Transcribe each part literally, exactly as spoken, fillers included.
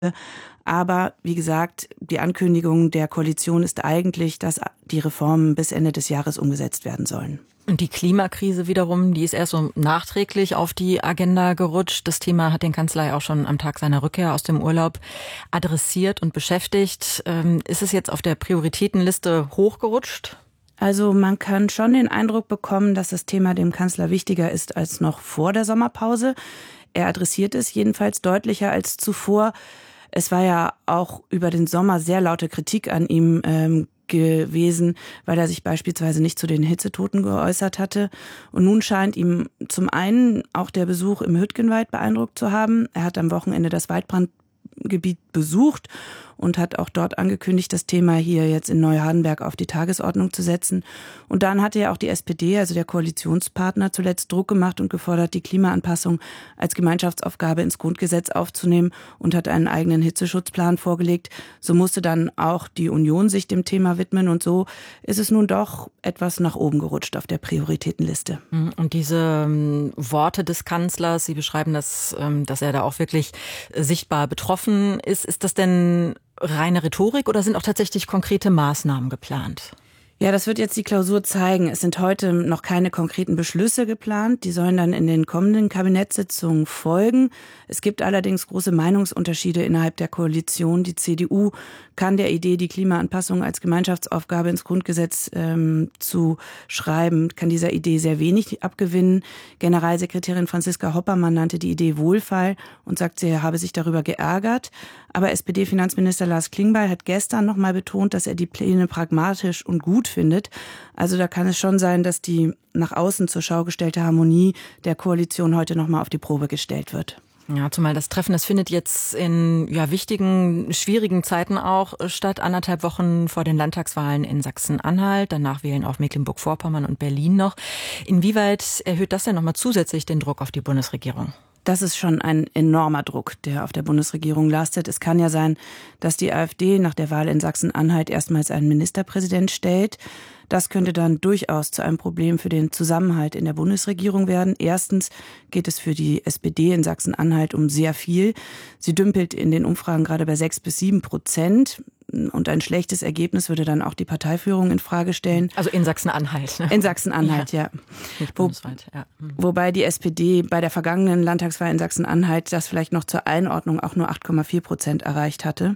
Aber wie gesagt, die Ankündigung der Koalition ist eigentlich, dass die Reformen bis Ende des Jahres umgesetzt werden sollen. Und die Klimakrise wiederum, die ist erst so nachträglich auf die Agenda gerutscht. Das Thema hat den Kanzler ja auch schon am Tag seiner Rückkehr aus dem Urlaub adressiert und beschäftigt. Ist es jetzt auf der Prioritätenliste hochgerutscht? Also man kann schon den Eindruck bekommen, dass das Thema dem Kanzler wichtiger ist als noch vor der Sommerpause. Er adressiert es jedenfalls deutlicher als zuvor. Es war ja auch über den Sommer sehr laute Kritik an ihm ähm, gewesen, weil er sich beispielsweise nicht zu den Hitzetoten geäußert hatte. Und nun scheint ihm zum einen auch der Besuch im Hüttgenwald beeindruckt zu haben. Er hat am Wochenende das Waldbrandgebiet besucht und hat auch dort angekündigt, das Thema hier jetzt in Neuhardenberg auf die Tagesordnung zu setzen. Und dann hatte ja auch die S P D, also der Koalitionspartner, zuletzt Druck gemacht und gefordert, die Klimaanpassung als Gemeinschaftsaufgabe ins Grundgesetz aufzunehmen und hat einen eigenen Hitzeschutzplan vorgelegt. So musste dann auch die Union sich dem Thema widmen und so ist es nun doch etwas nach oben gerutscht auf der Prioritätenliste. Und diese ähm, Worte des Kanzlers, Sie beschreiben das, ähm, dass er da auch wirklich äh, sichtbar betroffen ist. Ist das denn reine Rhetorik oder sind auch tatsächlich konkrete Maßnahmen geplant? Ja, das wird jetzt die Klausur zeigen. Es sind heute noch keine konkreten Beschlüsse geplant. Die sollen dann in den kommenden Kabinettssitzungen folgen. Es gibt allerdings große Meinungsunterschiede innerhalb der Koalition. Die C D U kann der Idee, die Klimaanpassung als Gemeinschaftsaufgabe ins Grundgesetz ähm, zu schreiben, kann dieser Idee sehr wenig abgewinnen. Generalsekretärin Franziska Hoppermann nannte die Idee wohlfeil und sagt, sie habe sich darüber geärgert. Aber S P D-Finanzminister Lars Klingbeil hat gestern noch mal betont, dass er die Pläne pragmatisch und gut findet. Also da kann es schon sein, dass die nach außen zur Schau gestellte Harmonie der Koalition heute noch mal auf die Probe gestellt wird. Ja, zumal das Treffen, das findet jetzt in ja, wichtigen, schwierigen Zeiten auch statt. Anderthalb Wochen vor den Landtagswahlen in Sachsen-Anhalt. Danach wählen auch Mecklenburg-Vorpommern und Berlin noch. Inwieweit erhöht das denn nochmal zusätzlich den Druck auf die Bundesregierung? Das ist schon ein enormer Druck, der auf der Bundesregierung lastet. Es kann ja sein, dass die AfD nach der Wahl in Sachsen-Anhalt erstmals einen Ministerpräsident stellt. Das könnte dann durchaus zu einem Problem für den Zusammenhalt in der Bundesregierung werden. Erstens geht es für die S P D in Sachsen-Anhalt um sehr viel. Sie dümpelt in den Umfragen gerade bei sechs bis sieben Prozent. Und ein schlechtes Ergebnis würde dann auch die Parteiführung in Frage stellen. Also in Sachsen-Anhalt. Ne? In Sachsen-Anhalt, ja. ja. Nicht bundesweit, ja. Hm. Wobei die S P D bei der vergangenen Landtagswahl in Sachsen-Anhalt das vielleicht noch zur Einordnung auch nur acht Komma vier Prozent erreicht hatte.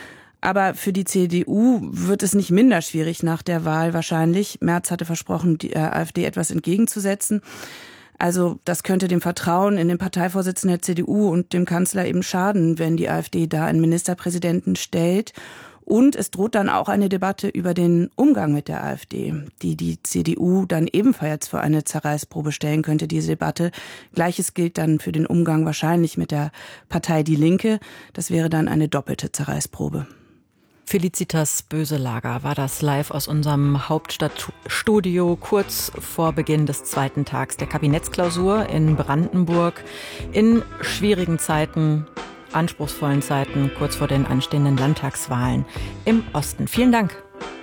Aber für die C D U wird es nicht minder schwierig nach der Wahl wahrscheinlich. Merz hatte versprochen, die AfD etwas entgegenzusetzen. Also das könnte dem Vertrauen in den Parteivorsitzenden der C D U und dem Kanzler eben schaden, wenn die AfD da einen Ministerpräsidenten stellt. Und es droht dann auch eine Debatte über den Umgang mit der AfD, die die C D U dann ebenfalls vor eine Zerreißprobe stellen könnte, diese Debatte. Gleiches gilt dann für den Umgang wahrscheinlich mit der Partei Die Linke. Das wäre dann eine doppelte Zerreißprobe. Felicitas Böselager war das live aus unserem Hauptstadtstudio kurz vor Beginn des zweiten Tags der Kabinettsklausur in Brandenburg in schwierigen Zeiten, anspruchsvollen Zeiten, kurz vor den anstehenden Landtagswahlen im Osten. Vielen Dank.